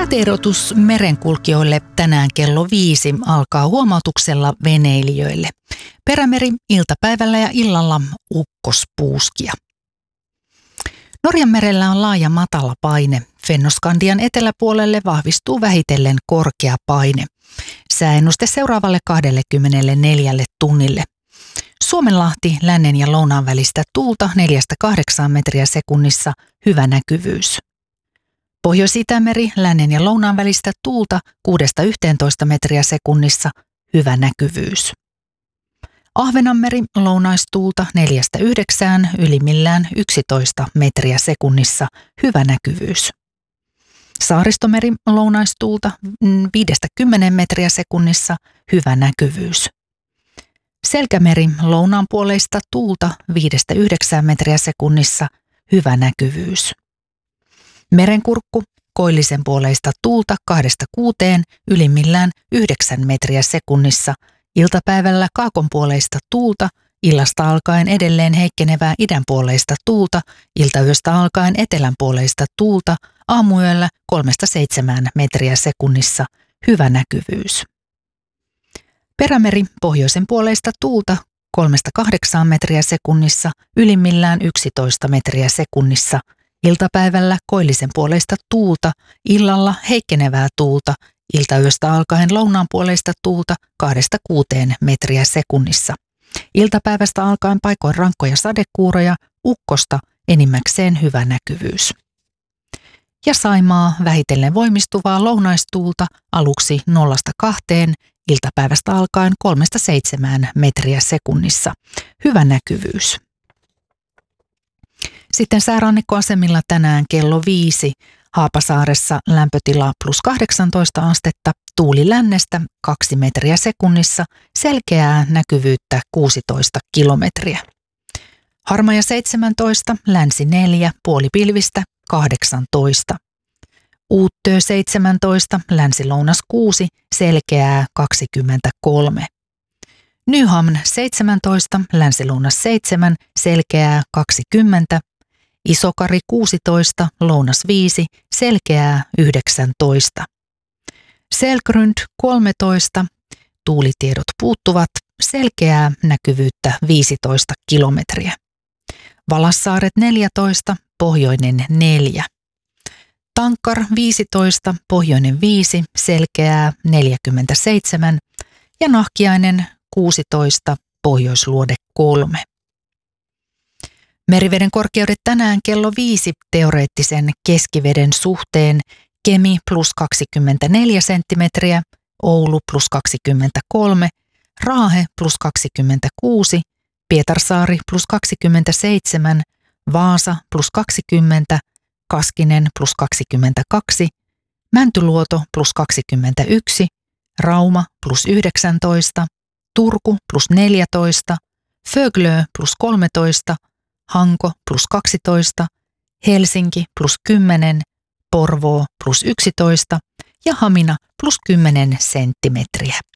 Saatiedotus merenkulkijoille tänään kello 5 alkaa huomautuksella veneilijöille. Perämeri iltapäivällä ja illalla ukkospuuskia. Norjanmerellä on laaja matala paine. Fennoskandian eteläpuolelle vahvistuu vähitellen korkea paine. Sääennuste seuraavalle 24 tunnille. Suomenlahti lännen ja lounaan välistä tuulta 4-8 metriä sekunnissa, hyvä näkyvyys. Pohjois-Itämeri lännen ja lounaan välistä tuulta 6-11 metriä sekunnissa, hyvä näkyvyys. Ahvenanmeri lounaistuulta 4-9, ylimmillään 11 metriä sekunnissa, hyvä näkyvyys. Saaristomeri lounaistuulta 5-10 metriä sekunnissa, hyvä näkyvyys. Selkämeri lounaanpuoleista tuulta 5-9 metriä sekunnissa, hyvä näkyvyys. Merenkurkku koillisen puoleista tuulta 2-6, ylimmillään 9 metriä sekunnissa. Iltapäivällä kaakonpuoleista tuulta, illasta alkaen edelleen heikkenevää idänpuoleista tuulta, iltayöstä alkaen etelänpuoleista tuulta, aamuyöllä 3-7 metriä sekunnissa, hyvä näkyvyys. Perämeri pohjoisen puoleista tuulta 3-8 metriä sekunnissa, ylimmillään 11 metriä sekunnissa. Iltapäivällä koillisen puoleista tuulta, illalla heikkenevää tuulta, iltayöstä alkaen lounaanpuoleista tuulta 2-6 metriä sekunnissa. Iltapäivästä alkaen paikoin rankkoja sadekuuroja, ukkosta, enimmäkseen hyvä näkyvyys. Ja Saimaa vähitellen voimistuvaa lounaistuulta aluksi 0-2, iltapäivästä alkaen 3-7 metriä sekunnissa, hyvä näkyvyys. Sitten säärannikkoasemilla tänään kello 5. Haapasaaressa lämpötila +18 astetta, tuuli lännestä 2 metriä sekunnissa, selkeää näkyvyyttä 16 kilometriä. Harmaja 17, länsi 4, puolipilvistä 18. Uuttöö 17, länsi-lounas 6, selkeää 23. Nyhamn 17, länsi-lounas 7, selkeää 20. Isokari 16, lounas 5, selkeää 19. Selkrund 13, tuulitiedot puuttuvat, selkeää näkyvyyttä 15 kilometriä. Valassaaret 14, pohjoinen 4. Tankkar 15, pohjoinen 5, selkeää 47 ja Nahkiainen 16, pohjoisluode 3. Meriveden korkeudet tänään kello 5 teoreettisen keskiveden suhteen: Kemi +24 senttimetriä, Oulu +23, Raahe +26, Pietarsaari +27, Vaasa +20, Kaskinen +22, Mäntyluoto +21, Rauma +19, Turku +14, Föglö +13, Hanko +12, Helsinki +10, Porvoo +11 ja Hamina +10 senttimetriä.